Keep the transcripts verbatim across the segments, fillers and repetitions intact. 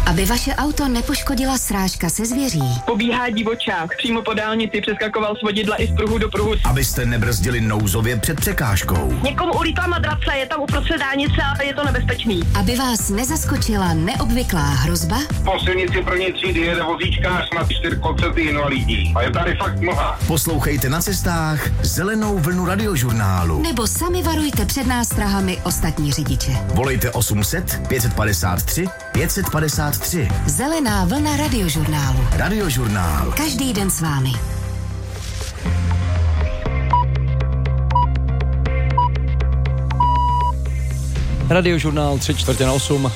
Aby vaše auto nepoškodila srážka se zvěří. Pobíhá divočák, přímo po dálnici přeskakoval z vodidla i z pruhu do pruhu. Abyste nebrzdili nouzově před překážkou. Někomu ulítla madrace, je tam uprostřed dálnice a je to nebezpečný. Aby vás nezaskočila neobvyklá hrozba. Po silnici první třídy jede vozíčkář na čtyřkolce invalidní. A je tady fakt mlha. Poslouchejte na cestách Zelenou vlnu radiožurnálu. Nebo sami varujte před nástrahami ostatní řidiče. Volejte osm set pět padesát tři pět padesát tři. Zelená vlna radiožurnálu. Radiožurnál. Každý den s vámi. Radiožurnál tři čtvrtě na osm.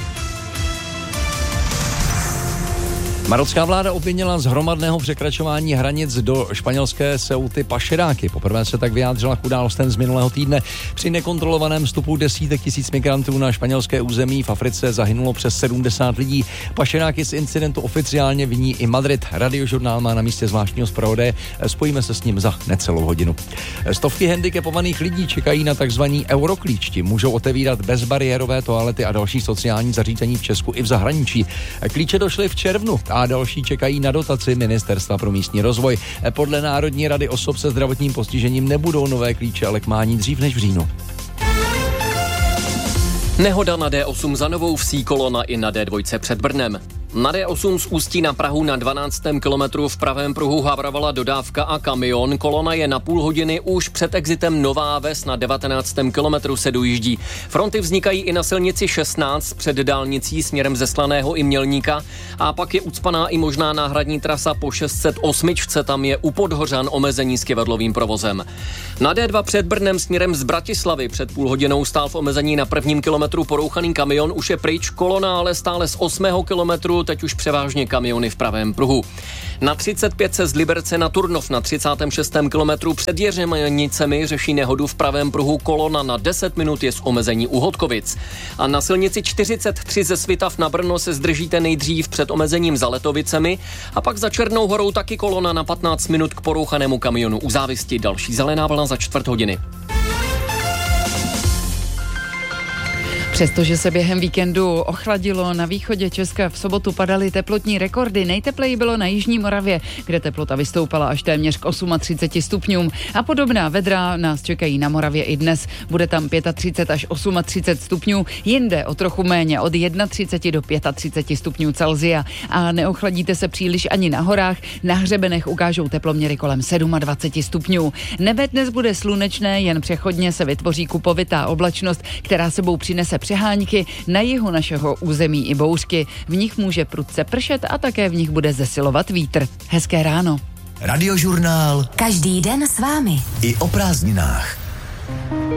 Marocká vláda obvinila z hromadného překračování hranic do španělské Ceuty pašeráky. Poprvé se tak vyjádřila k událostem z minulého týdne. Při nekontrolovaném vstupu desítek tisíc migrantů na španělské území v Africe zahynulo přes sedmdesát lidí. Pašeráky z incidentu oficiálně viní i Madrid. Radiožurnál má na místě zvláštního zpravodaje. Spojíme se s ním za necelou hodinu. Stovky handicapovaných lidí čekají na takzvaní euroklíčti. Můžou otevírat bezbariérové toalety a další sociální zařízení v Česku i v zahraničí. Klíče došly v červnu a další čekají na dotaci Ministerstva pro místní rozvoj. Podle Národní rady osob se zdravotním postižením nebudou nové klíče, ale k mání dřív než v říjnu. Nehoda na D osm za Novou Vsí, kolona i na D dva před Brnem. Na D osm z Ústí na Prahu na dvanáctém kilometru v pravém pruhu havrovala dodávka a kamion. Kolona je na půl hodiny už před exitem Nová Ves, na devatenáctém kilometru se dojíždí. Fronty vznikají i na silnici šestnáct před dálnicí směrem ze Slaného i Mělníka a pak je ucpaná i možná náhradní trasa po šest set osm, tam je u Podhořan omezení s kyvadlovým provozem. Na D dva před Brnem směrem z Bratislavy před půl hodinou stál v omezení na prvním kilometru porouchaný kamion, už je pryč, kolona ale stále z osmého kilometru, teď už převážně kamiony v pravém pruhu. Na třicet pět se z Liberce na Turnov na třicátém šestém kilometru před Jeřemenicemi řeší nehodu v pravém pruhu, kolona na deset minut je z omezení u Hodkovic. A na silnici čtyřicet tři ze Svitav na Brno se zdržíte nejdřív před omezením za Letovicemi a pak za Černou Horou taky kolona na patnáct minut k porouchanému kamionu u Závisti. Další zelená vlna za čtvrt hodiny. Přestože se během víkendu ochladilo, na východě Česka v sobotu padaly teplotní rekordy. Nejtepleji bylo na jižní Moravě, kde teplota vystoupala až téměř k třiceti osmi stupňům. A podobná vedra nás čekají na Moravě i dnes. Bude tam třicet pět až třicet osm stupňů, jinde o trochu méně, od třicet jedna do třicet pět stupňů Celsia. A neochladíte se příliš ani na horách, na hřebenech ukážou teploměry kolem dvacet sedm stupňů. Nebe dnes bude slunečné, jen přechodně se vytvoří kupovitá oblačnost, která sebou přinese přehánky, na jihu našeho území i bouřky. V nich může prudce pršet a také v nich bude zesilovat vítr. Hezké ráno. Radiožurnál. Každý den s vámi. I o prázdninách.